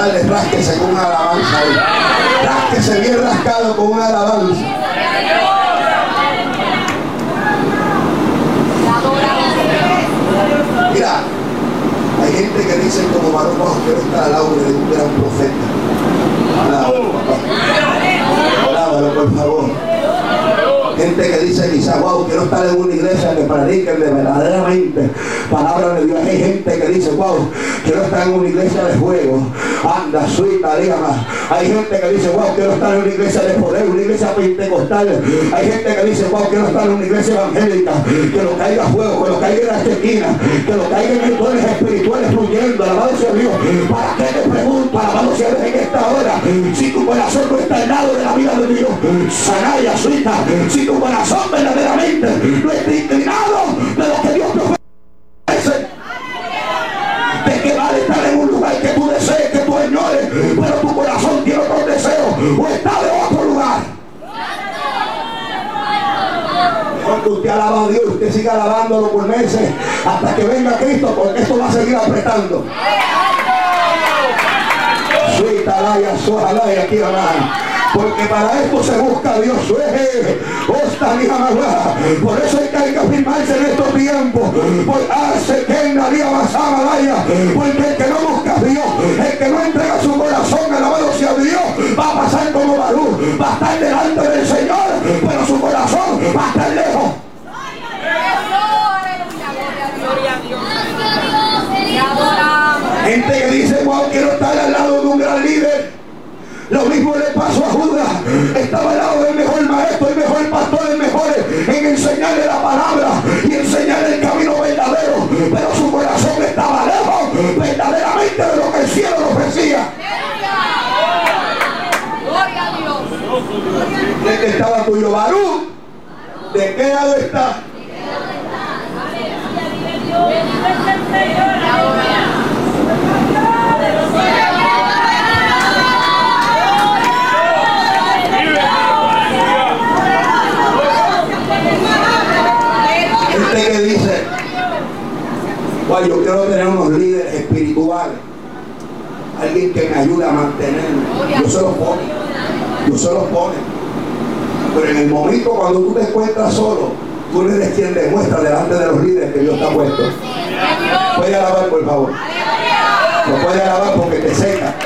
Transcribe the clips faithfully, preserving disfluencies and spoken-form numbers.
tarde, rásquese con una alabanza ahí. Rásquese bien rascado con una alabanza. Mira, hay gente que dice como varón, oh, quiero estar al lado de un gran profeta. Alábalo, papá. Alábalo, por favor. Gente que dice quizá, wow, quiero estar en una iglesia que predique de verdaderamente palabra de Dios. Hay gente que dice, wow, quiero estar en una iglesia de fuego. Anda, suita, dígame. Hay gente que dice, wow, quiero estar en una iglesia de poder, una iglesia pentecostal. Hay gente que dice, wow, quiero estar en una iglesia evangélica. Que lo caiga fuego, que lo caiga en la esquina, que lo caiga en dones espirituales fluyendo. Alabado sea Dios. ¿Para qué te pregunto, alabado sea Dios, en esta hora? Si tu corazón no está en lado de la vida de Dios, sanaya, suita. Si tu corazón verdaderamente no está inclinado de lo que Dios te ofrece, de que vale estar en un lugar que tú desees, que tú añores, pero tu corazón tiene otros deseos o está de otro lugar. Mejor que usted alaba a Dios, usted siga alabándolo por meses hasta que venga Cristo, porque esto va a seguir apretando. Suita, laya, sojalaya, aquí la porque para esto se busca a Dios. Por eso hay que afirmarse en estos tiempos. Porque hace que en la vida basada vaya. Porque el que no busca a Dios, el que no entrega su corazón, alabado sea Dios, va a pasar como Barú. Va a estar delante del Señor, pero su corazón va a estar lejos. Gente que dice, wow, quiero estar al lado de un gran líder. Lo mismo le pasó a Judas. Estaba al lado del mejor maestro, el mejor pastor, el mejor en enseñarle la palabra y enseñarle el camino verdadero. Pero su corazón estaba lejos verdaderamente de lo que el cielo le ofrecía. Gloria a Dios. ¿De qué estaba tuyo, Barú? ¿De qué lado está? Gente que dice, guay, yo quiero tener unos líderes espirituales, alguien que me ayude a mantenerme. Dios se los pone, Dios se los pone. Pero en el momento cuando tú te encuentras solo, tú no eres quien demuestra delante de los líderes que Dios te ha puesto. Puede alabar, por favor. No puede alabar porque te seca.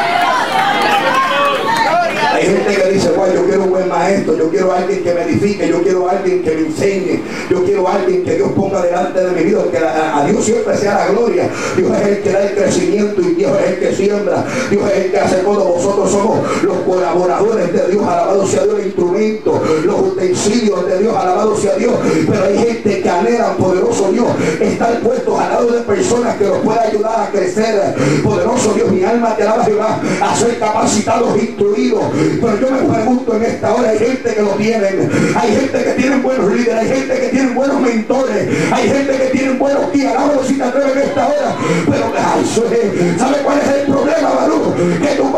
Hay gente que dice, bueno, yo quiero un buen maestro, yo quiero a alguien que me edifique, yo quiero a alguien que me enseñe, yo quiero a alguien que Dios ponga delante de mi vida, que a, a Dios siempre sea la gloria. Dios es el que da el crecimiento y Dios es el que siembra, Dios es el que hace todo. Vosotros somos los colaboradores de Dios, alabado sea Dios, el instrumento, los utensilios de Dios, alabado sea Dios. Pero hay gente que anhela, poderoso Dios, estar puestos al lado de personas que los pueda ayudar a crecer. Poderoso Dios, mi alma te alaba, Jehová, a ser capacitados, instruidos. Pero yo me pregunto en esta hora, hay gente que lo tienen, hay gente que tienen buenos líderes, hay gente que tienen buenos mentores, hay gente que tienen buenos guías. Ahora si te atreves en esta hora, pero ay, ¿sabe cuál es el problema, Barú? Que tu